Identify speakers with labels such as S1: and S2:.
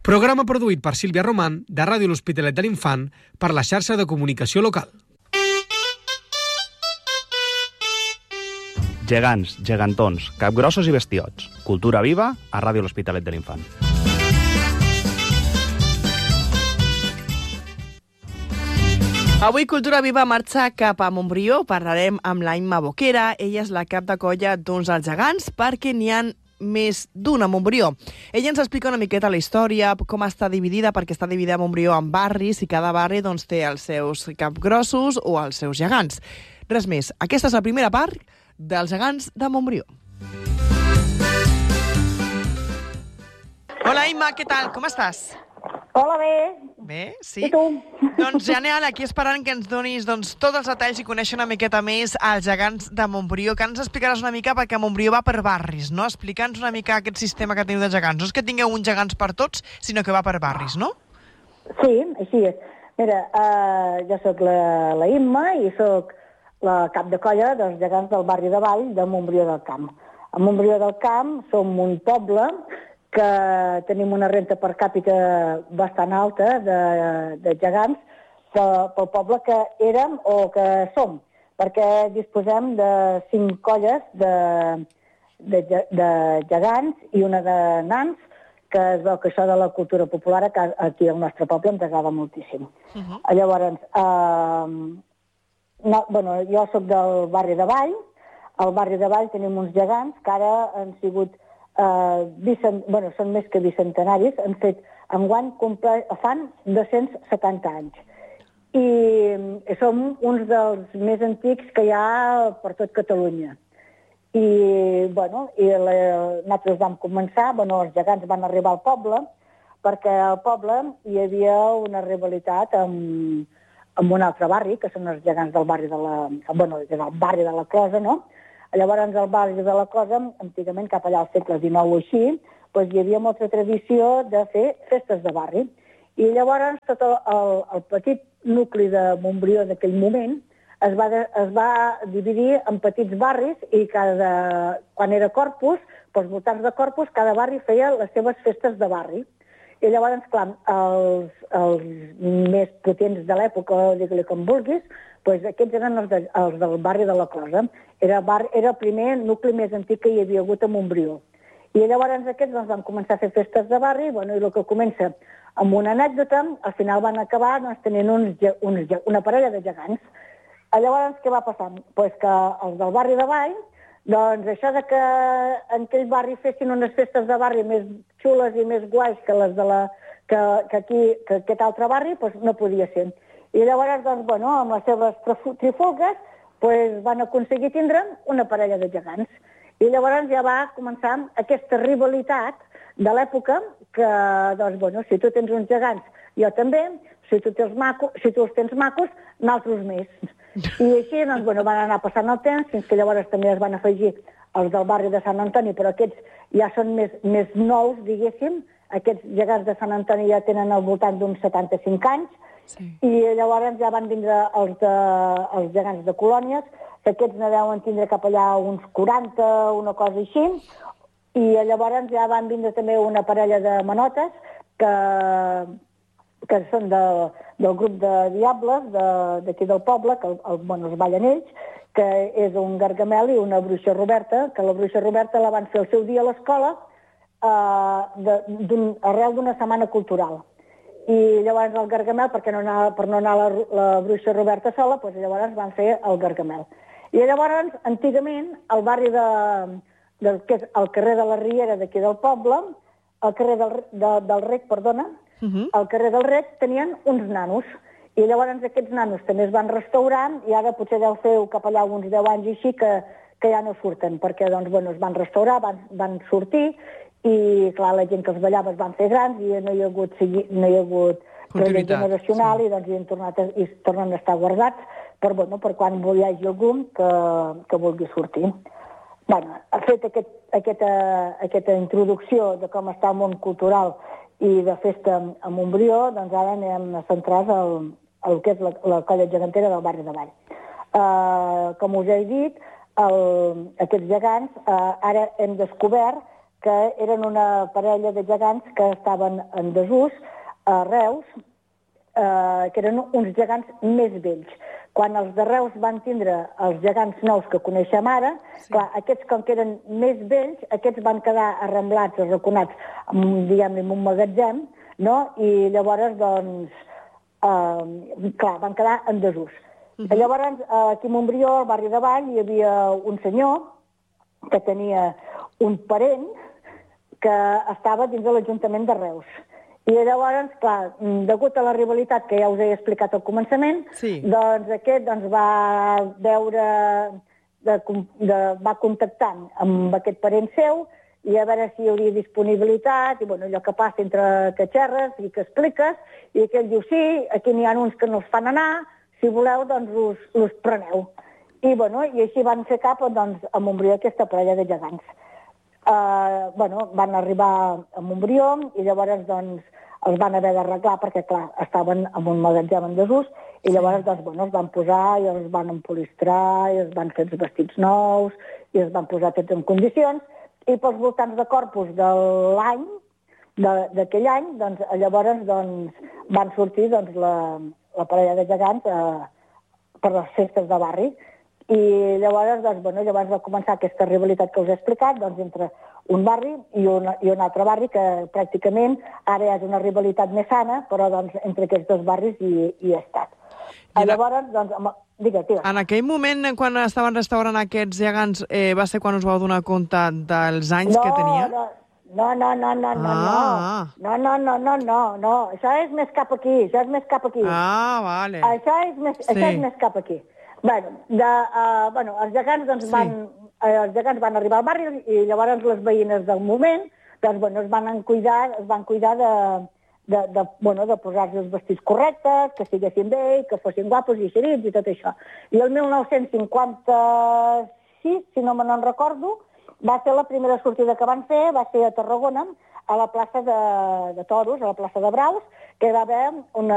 S1: Programa produït per Sílvia Román, de Ràdio L'Hospitalet de l'Infant, per la xarxa de comunicació local.
S2: Gegants, gegantons, capgrossos i bestiots. Cultura viva a Ràdio L'Hospitalet de l'Infant.
S3: Avui Cultura Viva marxa cap a Montbrió. Parlarem amb la Imma Boquera. Ella és la cap de colla d'uns dels gegants, perquè n'hi ha més d'una a Montbrió. Ella ens explica una miqueta la història, com està dividida, perquè està dividida a Montbrió en barris i cada barri té els seus capgrossos o els seus gegants. Res més. Aquesta és la primera part dels gegants de Montbrió. Hola, Imma, què tal? Com estàs?
S4: Hola, bé.
S3: Bé, sí?
S4: I tu?
S3: Doncs ja anem aquí esperant que ens donis tots els detalls i conèixer una miqueta més als gegants de Montbrió, que ens explicaràs una mica, perquè Montbrió va per barris, no? Explica'ns una mica aquest sistema que teniu de gegants. No és que tingueu uns gegants per tots, sinó que va per barris, no?
S4: Sí, així és. Mira, jo sóc la Imma i sóc la cap de colla dels gegants del barri de Vall de Montbrió del Camp. A Montbrió del Camp som un poble que tenim una renta per càpita bastant alta de gegants pel poble que érem o que som, perquè disposem de 5 colles de gegants i una de nans, que es veu que això de la cultura popular aquí al nostre poble ens agrada moltíssim. Llavors, jo sóc del barri de Vall. Al barri de Vall tenim uns gegants que ara han sigut són més que bicentenaris, enguany fan 270 anys. I som uns dels més antics que hi ha per tot Catalunya. I nosaltres vam començar, els gegants van arribar al poble, perquè al poble hi havia una rivalitat amb un altre barri, que són els gegants del barri de la Closa, no? Llavors, al barri de la Cosa, antigament, cap allà al segle XIX o així, hi havia molta tradició de fer festes de barri. I llavors, tot el petit nucli de Montbrió d'aquell moment es va dividir en petits barris i quan era Corpus, pels voltants de Corpus, cada barri feia les seves festes de barri. I llavors, clar, els més potents de l'època, digue-li com vulguis, aquests eren els del barri de la Cosa. Era el primer nucli més antic que hi havia hagut a Montbrió. I llavors aquests van començar a fer festes de barri, i el que comença amb una anècdota, al final van acabar tenint una parella de gegants. Llavors, què va passar? Que els del barri de Vall, això que en aquell barri fessin unes festes de barri més xules i més guais que les que aquest altre barri, no podia ser. I llavors, amb les seves trifulgues, van aconseguir tindre una parella de gegants. I llavors ja va començar aquesta rivalitat de l'època que, si tu tens uns gegants, jo també, si tu els tens macos, nosaltres més. I així van anar passant el temps, fins que llavors també es van afegir els del barri de Sant Antoni, però aquests ja són més nous, diguéssim. Aquests gegants de Sant Antoni ja tenen al voltant d'uns 75 anys, i llavors ja van vindre els gegants de colònies, que aquests ne deuen tindre cap allà uns 40, una cosa així, i llavors ja van vindre també una parella de manotes que són del grup de diables d'aquí del poble, que es ballen ells, que és un Gargamel i una Bruixa Roberta, que la Bruixa Roberta la van fer el seu dia a l'escola arrel d'una setmana cultural. I llavors el Gargamel, per no anar la Bruixa Roberta sola, llavors van fer el Gargamel. I llavors, antigament, al barri que és el carrer de la Riera d'aquí del poble, al carrer del Rec, al carrer del Rec tenien uns nanos. I llavors aquests nanos també es van restaurar i ara potser deu fer cap allà uns 10 anys així que ja no surten, perquè es van restaurar, van sortir, i clar, la gent que els ballava es van fer grans i no hi ha hagut relleu generacional i tornen a estar guardats per quan hi hagi algú que vulgui sortir. Ha fet aquesta introducció de com està el món cultural i de festa a Montbrió, ara anem centrats al que és la colla gegantera del barri de Vall. Com us he dit, aquests gegants ara hem descobert que eren una parella de gegants que estaven en desús a Reus, que eren uns gegants més vells. Quan els de Reus van tindre els gegants nous que coneixem ara, clar, aquests com que eren més vells, aquests van quedar arramblats, arraconats, diguem-ne, en un magatzem, no? I llavors, doncs, clar, van quedar en desús. Llavors, aquí a Montbrió, al barri de Vall, hi havia un senyor que tenia un parent que estava dins de l'Ajuntament de Reus. I llavors, clar, degut a la rivalitat que ja us he explicat al començament, doncs aquest va veure, va contactant amb aquest parent seu i a veure si hi hauria disponibilitat, i allò que passa entre que xerres i que expliques, i aquell diu, sí, aquí n'hi ha uns que no els fan anar, si voleu, doncs us preneu. I així van fer cap a Montbrió aquesta parella de gegants. Van arribar a Montbrió i llavors doncs els van haver d'arreglar perquè, clar, estaven en un magatzem en desús i llavors doncs, els van posar i els van empolistrar i els van fer els vestits nous i els van posar tots en condicions i pels voltants de Corpus de l'any, d'aquell any, doncs llavors van sortir la parella de gegants per les festes de barri. I llavors va començar aquesta rivalitat que us he explicat entre un barri i un altre barri que pràcticament ara és una rivalitat més sana, però entre aquests dos barris hi ha estat. Llavors, digues.
S3: En aquell moment, quan estaven restaurant aquests gegants, va ser quan us vau donar compte dels anys que tenia?
S4: No. Això és més cap aquí,
S3: vale.
S4: Això és més cap aquí. Els gegants van arribar al barri i llavors les veïnes del moment es van cuidar de posar-se els vestits correctes, que estiguessin bé, que fossin guapos i xerits i tot això. I el 1956, si no me'n recordo, va ser la primera sortida que van fer, va ser a Tarragona, a la plaça de Toros, a la plaça de Braus, que va haver una